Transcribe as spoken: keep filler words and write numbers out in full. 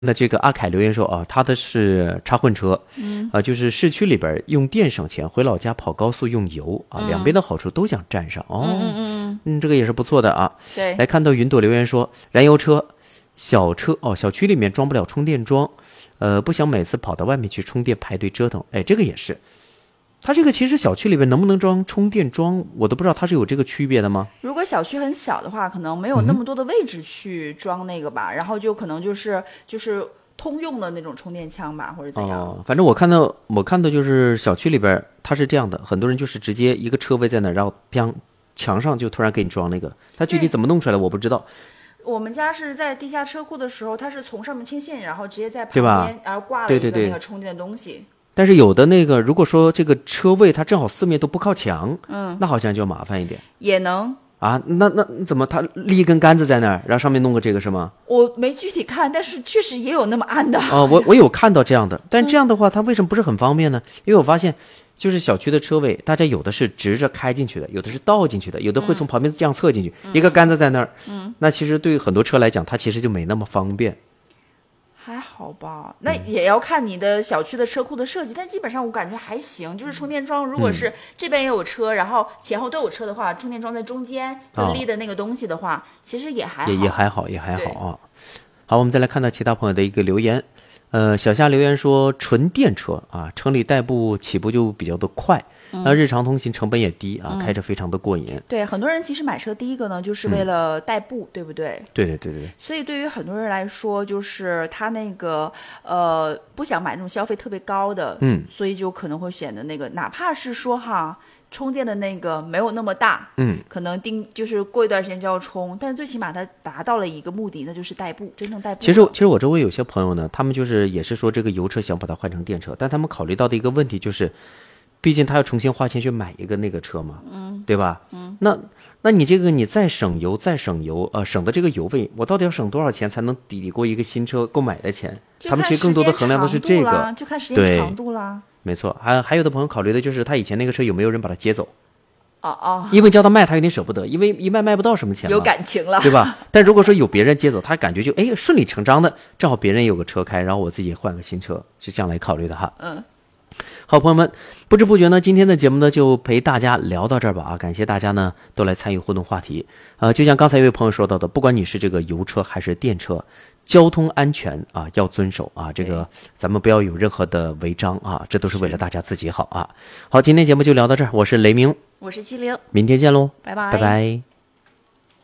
那这个阿凯留言说啊，他的是插混车，嗯，啊，就是市区里边用电省钱，回老家跑高速用油啊，嗯、两边的好处都想占上哦，嗯嗯嗯嗯，这个也是不错的啊。 对， 来看到云朵留言说，燃油车、小车哦，小区里面装不了充电桩，呃，不想每次跑到外面去充电排队折腾，哎，这个也是。它这个其实小区里边能不能装充电桩，我都不知道它是有这个区别的吗？ 如果小区很小的话，可能没有那么多的位置去装那个吧，嗯、然后就可能就是就是通用的那种充电枪吧，或者怎样。 哦，反正我看到我看到就是小区里边它是这样的，很多人就是直接一个车位在那，然后砰墙上就突然给你装那个，它具体怎么弄出来的我不知道。 我们家是在地下车库的时候，它是从上面牵线，然后直接在旁边，然后挂了一个那个充电的东西。对对对， 但是有的那个，如果说这个车位它正好四面都不靠墙，嗯，那好像就麻烦一点。 也能啊？那那怎么它立一根杆子在那儿，然后上面弄个这个是吗？ 我没具体看，但是确实也有那么暗的。 哦，我我有看到这样的，但这样的话，它为什么不是很方便呢？因为我发现，就是小区的车位，大家有的是直着开进去的，有的是倒进去的，有的会从旁边这样侧进去，嗯、一个杆子在那儿，嗯，那其实对于很多车来讲，它其实就没那么方便。 还好吧，那也要看你的小区的车库的设计，但基本上我感觉还行。就是充电桩，如果是这边也有车，嗯、然后前后都有车的话，充电桩在中间就立的那个东西的话，哦、其实也还好， 也也还好，也还好啊。好，我们再来看到其他朋友的一个留言，呃，小夏留言说，纯电车啊，城里代步起步就比较的快。那日常通勤成本也低啊，嗯、开着非常的过瘾。 对，很多人其实买车第一个呢，就是为了代步，嗯、对不对？ 对对对对。 所以对于很多人来说，就是他那个呃不想买那种消费特别高的，嗯，所以就可能会选择那个，哪怕是说哈充电的那个没有那么大，嗯，可能定就是过一段时间就要充，但是最起码它达到了一个目的，那就是代步，真正代步。 其实其实我周围有些朋友呢，他们就是也是说这个油车想把它换成电车，但他们考虑到的一个问题就是。毕竟他要重新花钱去买一个那个车嘛，嗯，对吧？嗯，那那你这个你再省油再省油，呃，省的这个油费，我到底要省多少钱才能抵抵过一个新车购买的钱？他们其实更多的衡量的是这个， 就看时间长度啦。 没错，还还有的朋友考虑的就是他以前那个车有没有人把它接走。 哦哦， 因为叫他卖他有点舍不得，因为一卖卖不到什么钱， 有感情了， 对吧？但如果说有别人接走，他感觉就哎顺理成章的，正好别人有个车开，然后我自己换个新车，是这样来考虑的哈。嗯。好，朋友们，不知不觉呢，今天的节目呢就陪大家聊到这儿吧啊！感谢大家呢都来参与互动话题，呃，就像刚才一位朋友说到的，不管你是这个油车还是电车，交通安全啊要遵守啊，这个咱们不要有任何的违章啊，这都是为了大家自己好啊。好，今天节目就聊到这儿，我是雷鸣， 我是七零， 明天见喽， 拜拜， 拜拜。